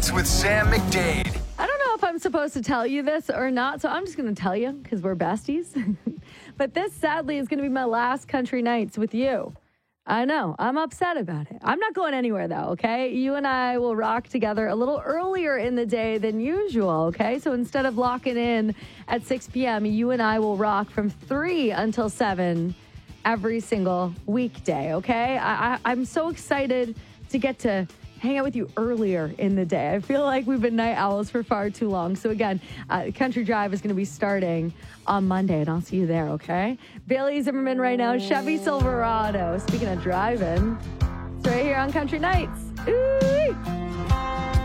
Nights with Sam McDade. I don't know if I'm supposed to tell you this or not, so I'm just going to tell you because we're besties. But this, sadly, is going to be my last Country Nights with you. I know. I'm upset about it. I'm not going anywhere, though, okay? You and I will rock together a little earlier in the day than usual, okay? So instead of locking in at 6 p.m., you and I will rock from 3 until 7 every single weekday, okay? I'm so excited to get to hang out with you earlier in the day. I feel like we've been night owls for far too long. So again, Country Drive is going to be starting on Monday, and I'll see you there, okay? Bailey Zimmerman right now, Chevy Silverado. Speaking of driving, it's right here on Country Nights. Ooh.